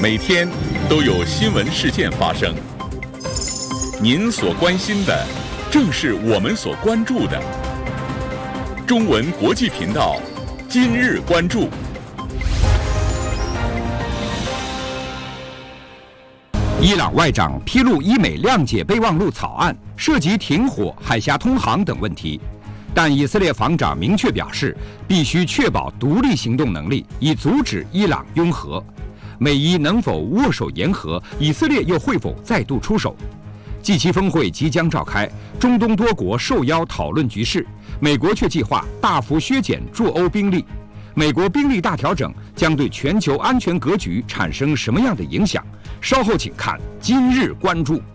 每天都有新闻事件发生，您所关心的，正是我们所关注的。中文国际频道，今日关注。 伊朗外长披露伊美谅解备忘录草案，涉及停火、海峡通航等问题。但以色列防长明确表示，必须确保独立行动能力，以阻止伊朗拥核。美伊能否握手言和？以色列又会否再度出手？G7峰会即将召开，中东多国受邀讨论局势，美国却计划大幅削减驻欧兵力。美国兵力大调整将对全球安全格局产生什么样的影响？稍后请看今日关注。